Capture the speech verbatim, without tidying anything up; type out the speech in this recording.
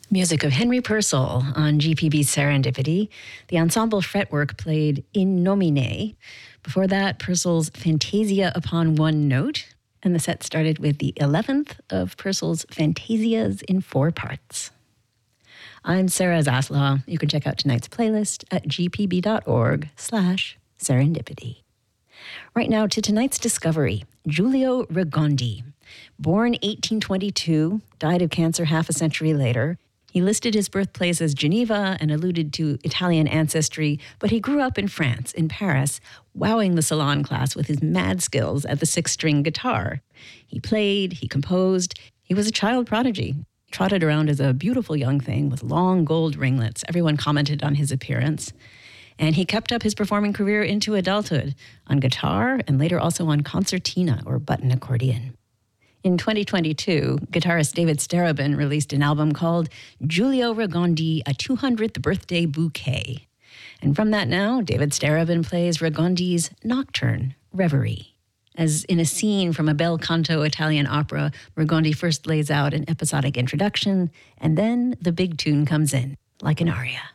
Music of Henry Purcell on G P B's Serendipity. The ensemble Fretwork played In Nomine. Before that, Purcell's Fantasia Upon One Note. And the set started with the eleventh of Purcell's Fantasias in four parts. I'm Sarah Zaslaw. You can check out tonight's playlist at gpb.org slash serendipity. Right now to tonight's discovery, Giulio Ragondi. Born eighteen twenty-two, died of cancer half a century later. He listed his birthplace as Geneva and alluded to Italian ancestry, but he grew up in France, in Paris, wowing the salon class with his mad skills at the six-string guitar. He played, he composed, he was a child prodigy. Trotted around as a beautiful young thing with long gold ringlets. Everyone commented on his appearance. And he kept up his performing career into adulthood on guitar and later also on concertina or button accordion. In twenty twenty-two, guitarist David Starobin released an album called Giulio Ragondi, A two hundredth Birthday Bouquet. And from that now, David Starobin plays Ragondi's Nocturne, Reverie. As in a scene from a bel canto Italian opera, Ragondi first lays out an episodic introduction, and then the big tune comes in, like an aria.